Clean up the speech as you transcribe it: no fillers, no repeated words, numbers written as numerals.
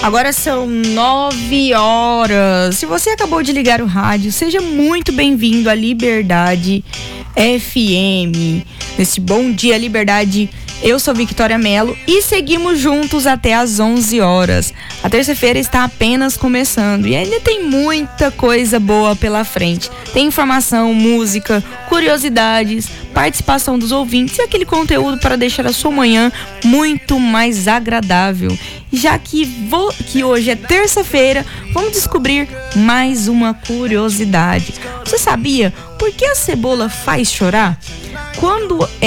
Agora são 9 horas. Se você acabou de ligar o rádio, seja muito bem-vindo à Liberdade FM. Nesse Bom Dia Liberdade, eu sou Victoria Mello e seguimos juntos até às 11 horas. A terça-feira está apenas começando e ainda tem muita coisa boa pela frente. Tem informação, música, curiosidades, participação dos ouvintes e aquele conteúdo para deixar a sua manhã muito mais agradável. Já que hoje é terça-feira, vamos descobrir mais uma curiosidade. Você sabia por que a cebola faz chorar? Quando